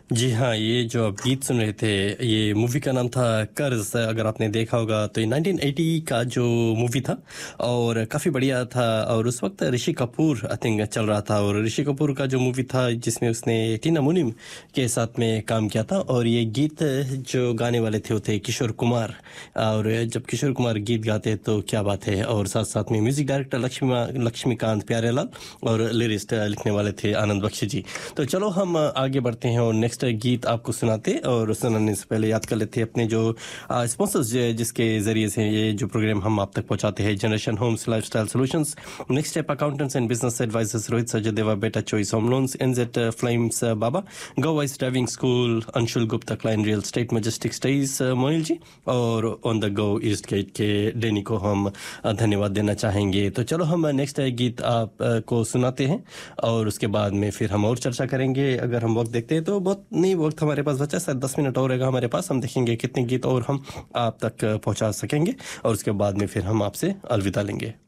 जी हाँ, ये जो आप गीत सुन रहे थे, ये मूवी का नाम था कर्ज़। अगर आपने देखा होगा तो ये 1980 का जो मूवी था और काफ़ी बढ़िया था। और उस वक्त ऋषि कपूर आई थिंक चल रहा था, और ऋषि कपूर का जो मूवी था जिसमें उसने टीना मुनीम के साथ में काम किया था। और ये गीत जो गाने वाले थे वो थे किशोर कुमार। और जब किशोर कुमार गीत गाते हैं तो क्या बात है। और साथ साथ में म्यूज़िक डायरेक्टर लक्ष्मीकांत प्यारेलाल और लिरिस्ट लिखने वाले थे आनंद बख्शी जी। तो चलो हम आगे बढ़ते हैं और नेक्स्ट गीत आपको सुनाते, और सुनाने से पहले याद कर लेते हैं अपने जो स्पॉन्सर्स जिसके जरिए से ये जो प्रोग्राम हम आप तक पहुंचाते हैं। Generation Holmes lifestyle solutions, next step accountants and business advisers, Rohit सजदेवा, बेटा चॉइस होम लोन्स, एनजेड फ्लेम्स बाबा, गो vice driving school, Anshul Gupta Kline real estate, majestic stage मोइल जी, और on the go east gate के डेनी को हम धन्यवाद देना चाहेंगे। तो चलो हम नेक्स्ट गीत आप को सुनाते हैं और उसके बाद में फिर हम और चर्चा करेंगे। अगर हम वक्त देखते हैं तो बहुत नहीं वक्त हमारे पास बचा, शायद 10 मिनट और रहेगा हमारे पास। हम देखेंगे कितने गीत और हम आप तक पहुंचा सकेंगे और उसके बाद में फिर हम आपसे अलविदा लेंगे।